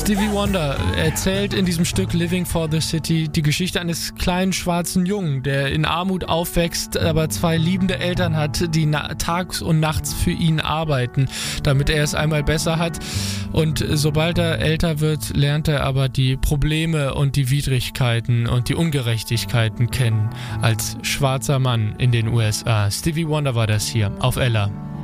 Stevie Wonder erzählt in diesem Stück Living for the City die Geschichte eines kleinen schwarzen Jungen, der in Armut aufwächst, aber zwei liebende Eltern hat, die tags und nachts für ihn arbeiten, damit er es einmal besser hat. Und sobald er älter wird, lernt er aber die Probleme und die Widrigkeiten und die Ungerechtigkeiten kennen als schwarzer Mann in den USA. Stevie Wonder war das hier auf Ella.